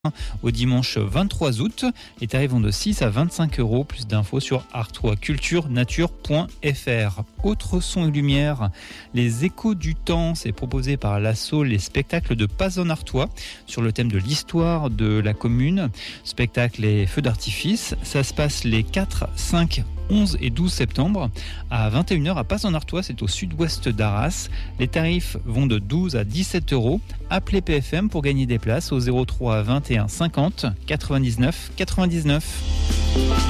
au dimanche 23 août. Les tarifs vont de 6 à 25 €. Plus d'infos sur artoisculturenature.fr. Autre son et lumière, les échos du temps, c'est proposé par l'asso Les Spectacles de Pazan-Artois sur le thème de l'histoire de la commune. Spectacle et feux d'artifice, ça se passe les 4, 5, 11 et 12 septembre à 21 h à Pazan-Artois, c'est au sud-ouest d'Arras. Les tarifs vont de 12 à 17 €. Appelez PFM pour gagner des places au 03 21 50 99 99.